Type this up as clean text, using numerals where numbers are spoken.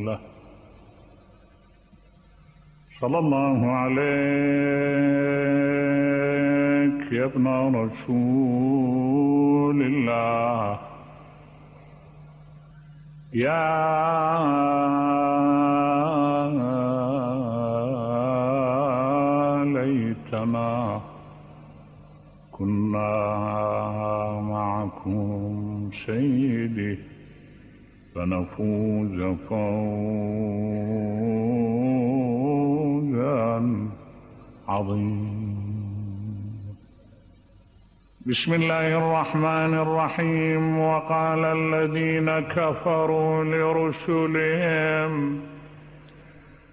له. صلى الله عليك يا ابن رسول الله، يا ليتنا كنا معكم سيدي فنفوز فوزا عظيما. بسم الله الرحمن الرحيم. وقال الذين كفروا لرسلهم